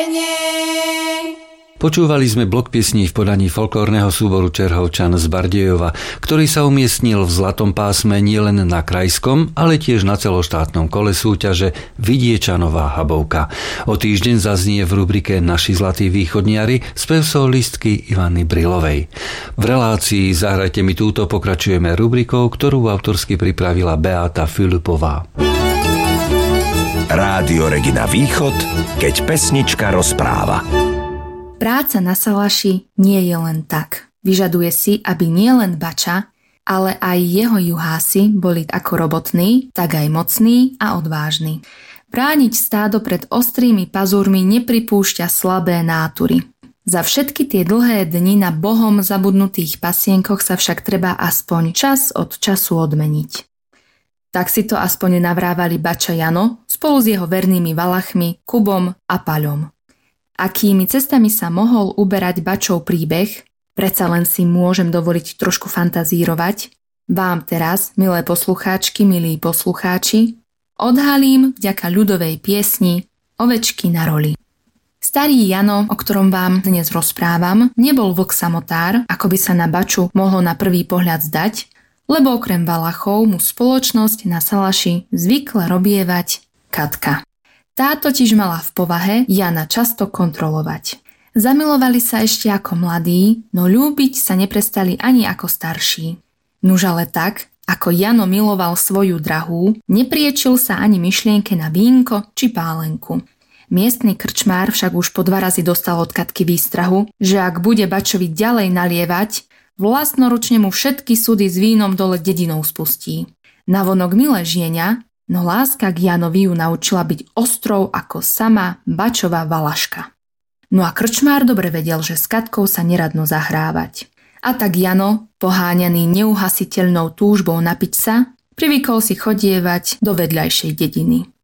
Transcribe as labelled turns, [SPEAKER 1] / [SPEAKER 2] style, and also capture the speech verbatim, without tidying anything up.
[SPEAKER 1] Počúvali sme blok piesní v podaní folklórneho súboru Čerhovčan z Bardejova, ktorý sa umiestnil v zlatom pásme nielen na krajskom, ale tiež na celoštátnom kole súťaže Vidiečanová Habovka. O týždeň zaznie v rubrike Naši zlatí východniari spev solistky Ivany Brilovej. V relácii Zahrajte mi túto pokračujeme rubrikou, ktorú autorsky pripravila Beáta Filipová.
[SPEAKER 2] Rádio Regina Východ, keď pesnička rozpráva.
[SPEAKER 3] Práca na salaši nie je len tak. Vyžaduje si, aby nielen bača, ale aj jeho juhási boli ako robotní, tak aj mocní a odvážni. Brániť stádo pred ostrými pazúrmi nepripúšťa slabé nátury. Za všetky tie dlhé dni na bohom zabudnutých pasienkoch sa však treba aspoň čas od času odmeniť. Tak si to aspoň navrávali bača Jano spolu s jeho vernými valachmi Kubom a Paľom. Akými cestami sa mohol uberať bačov príbeh, predsa len si môžem dovoliť trošku fantazírovať, vám teraz, milé poslucháčky, milí poslucháči, odhalím vďaka ľudovej piesni Ovečky na roli. Starý Jano, o ktorom vám dnes rozprávam, nebol vlk samotár, ako by sa na baču mohlo na prvý pohľad zdať, lebo okrem valachov mu spoločnosť na salaši zvykla robievať Katka. Tá totiž mala v povahe Jana často kontrolovať. Zamilovali sa ešte ako mladí, no ľúbiť sa neprestali ani ako starší. Nuž ale tak, ako Jano miloval svoju drahú, nepriečil sa ani myšlienke na vínko či pálenku. Miestny krčmár však už po dva razy dostal od Katky výstrahu, že ak bude bačovi ďalej nalievať, vlastnoručne mu všetky sudy s vínom dole dedinou spustí. Navonok milé žienia, no láska k Janovi ju naučila byť ostrou ako sama bačová valaška. No a krčmár dobre vedel, že s Katkou sa neradno zahrávať. A tak Jano, poháňaný neuhasiteľnou túžbou napiť sa, privykol si chodievať do vedľajšej dediny.